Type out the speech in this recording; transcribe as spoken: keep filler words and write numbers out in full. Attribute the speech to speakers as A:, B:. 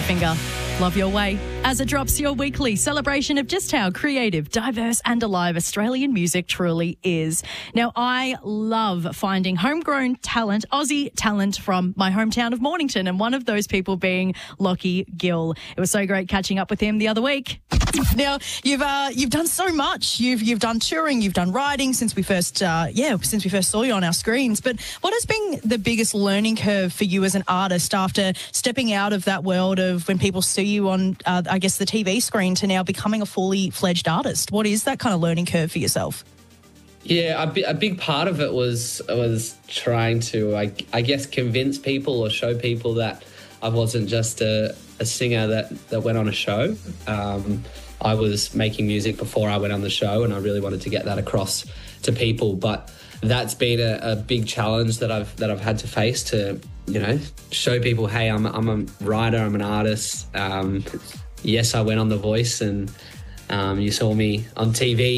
A: Finger. Love Your Way, as it drops your weekly celebration of just how creative, diverse and alive Australian music truly is. Now, I love finding homegrown talent, Aussie talent from my hometown of Mornington, and one of those people being Lachie Gill. It was so great catching up with him the other week. Now, you've uh, you've done so much. You've you've done touring, you've done writing since we first uh, yeah since we first saw you on our screens. But what has been the biggest learning curve for you as an artist after stepping out of that world of when people see you on uh, I guess the T V screen to now becoming a fully fledged artist? What is that kind of learning curve for yourself?
B: Yeah, a, bi- a big part of it was was trying to I, I guess convince people or show people that I wasn't just a, a singer that, that went on a show. Um, I was making music before I went on the show, and I really wanted to get that across to people. But that's been a, a big challenge that I've that I've had to face to, you know, show people, hey, I'm I'm a writer, I'm an artist. Um, yes, I went on The Voice, and um, you saw me on T V.